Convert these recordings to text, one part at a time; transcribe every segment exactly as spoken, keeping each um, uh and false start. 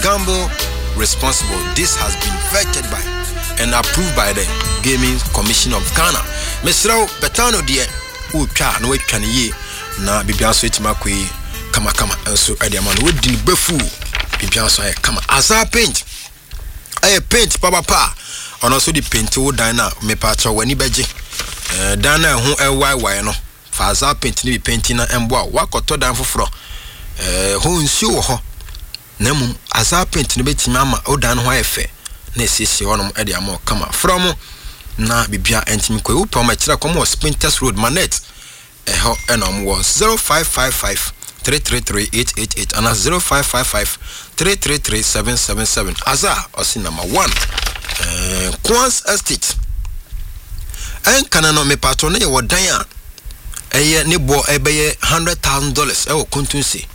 Gamble responsibly. This has been vetted by and approved by the Gaming Commission of Ghana. Mister Betano dear, who try no can ye na Bibianso Timakwe kama kama and so Ediaman would din befu Bibianso kama Azar paint. I paint papa pa and also the paint would dina me patch when he beji. Dana who a why why no for Azar paint ni painting and bow walk or to down for fro. Who ensure ho Nemum Azar paint ni beti mama o dan ho efe. Na sisi wonom e de amo kama from na bibia entimi ko u poma kira komo Spinters Road Manet e ho enom was zero five five five three three three eight eight eight and zero five five five three three three seven seven seven. Azar osi number one eh Quans Estate en kana no me patron e wodan a eye ne bo e beye one hundred thousand dollars e wo kuntunsi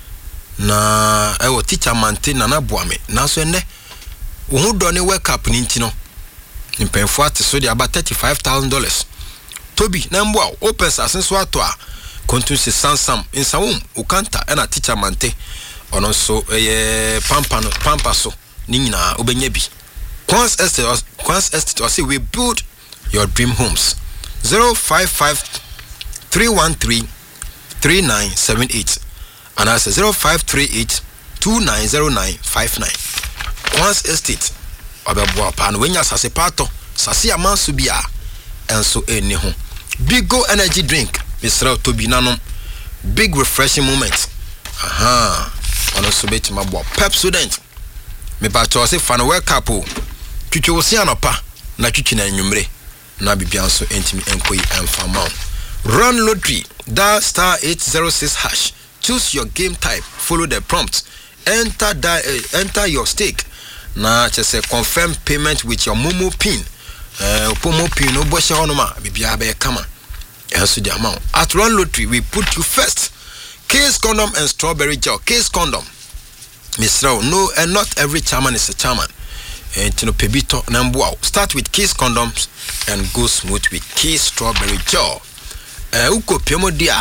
na e wo teacher maintain na na boame na so ene wo do ne wake up ni ntino mpemfo ate so de about thirty-five thousand dollars tobi na mbo a opens asenso ato a kontunsi sansam insawum ukanta na teacher mante ono so eh pampa no pampa so ni nyina obenya bi Quans Estate Quans Estate or say we build your dream homes. Zero five five three one three three nine seven eight and I say zero five three eight two nine zero nine five nine. Quans Estate obebo pan wenya sase pato sase amanso bia enso eni ho Bigo energy drink Mister Tobi nanom big refreshing moment aha ono so betima bo Pepsodent me ba to se fan wake up twitwo si anopa na twitwi na nwumre na bibianso entimi enkoi emfama run lottery dial star eight zero six hash choose your game type follow the prompt enter die, uh, enter your stake na just confirm payment with your Momo pin eh uh, Momo pin no bo she honoma bibia be kama enso the amount at run lottery we put you first. Case condom and strawberry gel. Case condom Mister No, and not every chairman is a chairman. And you know, pebito nambuao. Start with Case condoms and go smooth with Case strawberry gel. Uh, uko piemo dia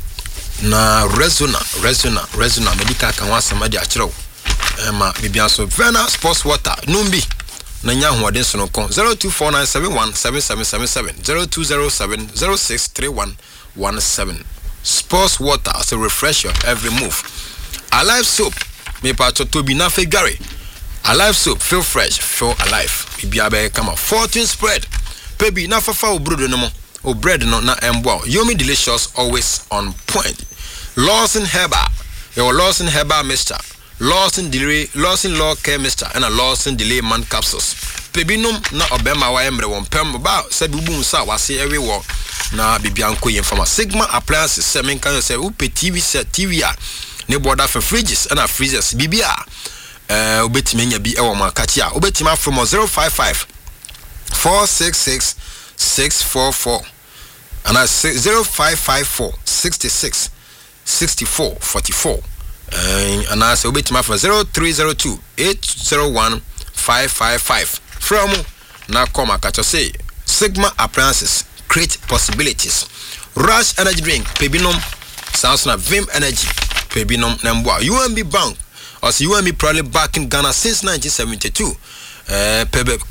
na resona, resona, resona. Medica can want somebody a chiro. Emma bibianso Vena sports water. Numbi na nya ho den sono kon zero two four nine seven one seven seven seven seven zero two zero seven zero six three one one seven. Sports water as a refresher every move. Alive soap. Me pa to be na fe gare. Alive soap, feel fresh, feel alive. Bibia be come fortune spread. Baby na fa fa obrodo no mo. O bread no na embo. Yomi delicious always on point. Lawson Herbal. Your Lawson Herbal mixture. Lawson delay, Lawson law care mixture and a Lawson delay man capsules. Baby num na obema wa emre won pem ba se bibu sa wase every war. Na bibianko yen from a Sigma appliances semen kan say u pe T V set T V a ne border for fridges and a freezers bibia eh obetime nya bi e wo market a obetime from zero five five four six six six four four and I say zero five five four six six six four four four and I say obetime from zero three zero two eight zero one five five five from na come akacho say Sigma appliances create possibilities. Rush energy drink pebinom sounds na Vim energy pebinom nemboa U M B bank or U M B probably back in Ghana since nineteen seventy-two uh pebe